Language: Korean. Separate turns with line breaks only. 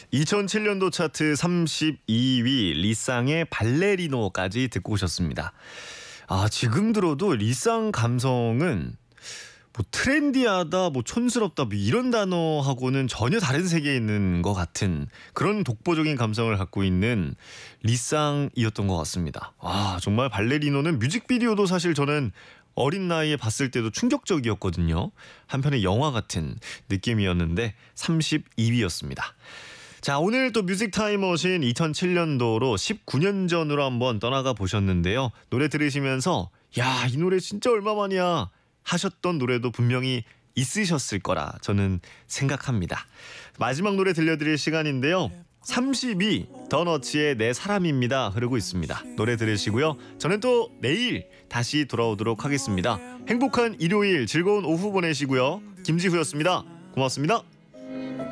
2007년도 차트 32위 리쌍의 발레리노까지 듣고 오셨습니다. 지금 들어도 리쌍 감성은 뭐 트렌디하다, 뭐 촌스럽다, 뭐 이런 단어하고는 전혀 다른 세계에 있는 것 같은 그런 독보적인 감성을 갖고 있는 리쌍이었던 것 같습니다. 정말 발레리노는 뮤직비디오도 사실 저는 어린 나이에 봤을 때도 충격적이었거든요. 한편의 영화 같은 느낌이었는데 32위였습니다. 자, 오늘 또 뮤직 타임머신 2007년도로 19년 전으로 한번 떠나가 보셨는데요. 노래 들으시면서 야, 이 노래 진짜 얼마만이야 하셨던 노래도 분명히 있으셨을 거라 저는 생각합니다. 마지막 노래 들려드릴 시간인데요. 32 더너츠의 내 사람입니다 흐르고 있습니다. 노래 들으시고요. 저는 또 내일 다시 돌아오도록 하겠습니다. 행복한 일요일, 즐거운 오후 보내시고요. 김지후였습니다. 고맙습니다.